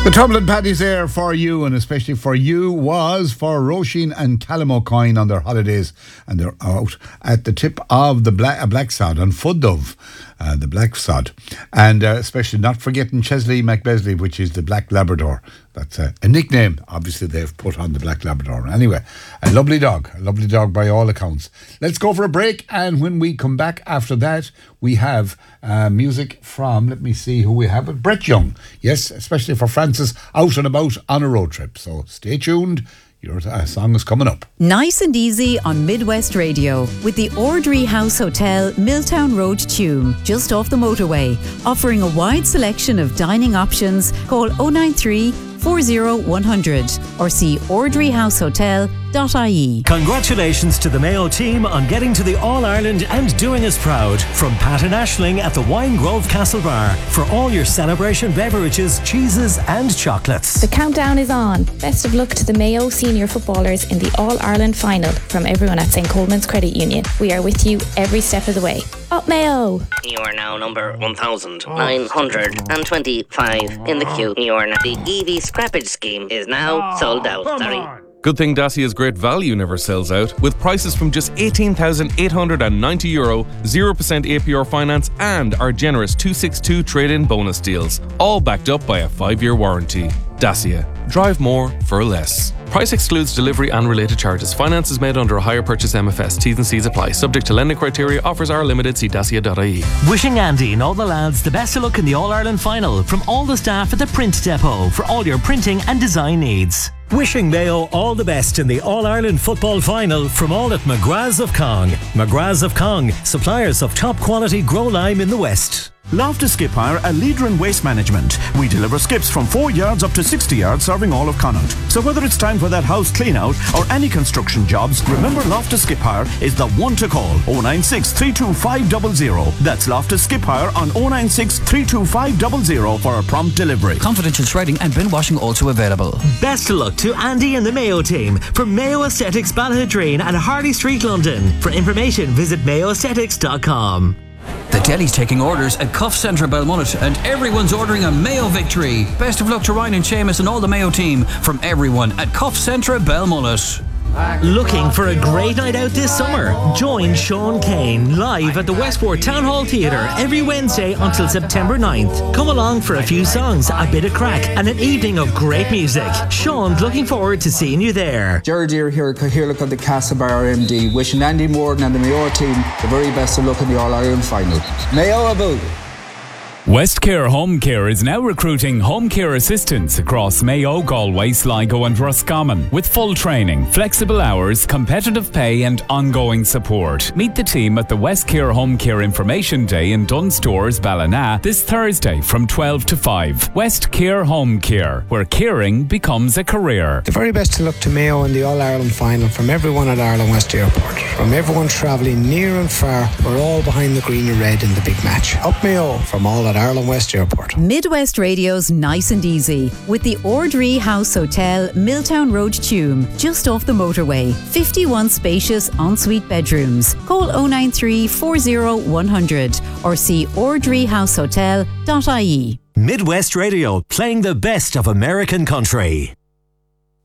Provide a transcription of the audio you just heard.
The Tumbling Paddy's there for you, and especially for you, was for Roisin and Callum O'Coin on their holidays, and they're out at the tip of the Black Sod on Fudove, the Black Sod, and especially not forgetting Chesley McBesley, which is the Black Labrador. That's a nickname, obviously, they've put on the Black Labrador. Anyway, a lovely dog by all accounts. Let's go for a break, and when we come back after that, we have music from, let me see who we have, Brett Young. Yes, especially for Francis out and about on a road trip. So stay tuned. Your song is coming up. Nice and easy on Midwest Radio with the Ordry House Hotel, Milltown Road, Tuam, just off the motorway. Offering a wide selection of dining options. Call 093 40100 or see ordryhousehotel.ie. Congratulations to the Mayo team on getting to the All-Ireland and doing us proud. From Pat and Aisling at the Wine Grove Castle Bar for all your celebration beverages, cheeses and chocolates. The countdown is on. Best of luck to the Mayo senior footballers in the All-Ireland final from everyone at St. Coleman's Credit Union. We are with you every step of the way. Up Mayo! You are now number 1,925 in the queue. The EV scrappage scheme is now sold out. Sorry. Good thing Dacia's great value never sells out, with prices from just €18,890, 0% APR finance, and our generous 262 trade-in bonus deals, all backed up by a 5-year warranty. Dacia. Drive more for less. Price excludes delivery and related charges. Finance is made under a hire purchase MFS. T's and C's apply. Subject to lending criteria. Offers are limited. See dacia.ie. Wishing Andy and all the lads the best of luck in the All-Ireland final from all the staff at the Print Depot for all your printing and design needs. Wishing Mayo all the best in the All-Ireland football final from all at McGrath's of Cong. McGrath's of Cong, suppliers of top quality grow lime in the West. Loftus Skip Hire, a leader in waste management. We deliver skips from 4 yards up to 60 yards, serving all of Connaught. So whether it's time for that house clean out or any construction jobs, remember Loftus Skip Hire is the one to call. 096 325 00. That's Loftus Skip Hire on 096 325 00 for a prompt delivery. Confidential shredding and bin washing also available. Best of luck to Andy and the Mayo team from Mayo Aesthetics Ballahadreen and Harley Street, London. For information, visit mayoaesthetics.com. The deli's taking orders at Cuff Centre Belmullet, and everyone's ordering a Mayo victory. Best of luck to Ryan and Seamus and all the Mayo team from everyone at Cuff Centre Belmullet. Looking for a great night out this summer? Join Sean Kane live at the Westport Town Hall Theatre every Wednesday until September 9th. Come along for a few songs, a bit of crack and an evening of great music. Sean's looking forward to seeing you there. Jared Deere here, Cathaoirleach of the Castlebar MD, wishing Andy Morgan and the Mayo team the very best of luck in the All-Ireland final. Mayo about! Westcare Home Care is now recruiting home care assistants across Mayo, Galway, Sligo and Roscommon with full training, flexible hours, competitive pay and ongoing support. Meet the team at the Westcare Home Care Information Day in Dunstores, Ballina this Thursday from 12 to 5. Westcare Home Care, where caring becomes a career. The very best of luck to Mayo in the All-Ireland final from everyone at Ireland West Airport. From everyone travelling near and far, we're all behind the green and red in the big match. Up Mayo from all at Ireland West Airport. Midwest Radio's Nice and Easy with the Ordry House Hotel, Milltown Road, Tuam, just off the motorway. 51 spacious ensuite bedrooms. Call 093 40100 or see ordryhousehotel.ie. Midwest Radio, playing the best of American country.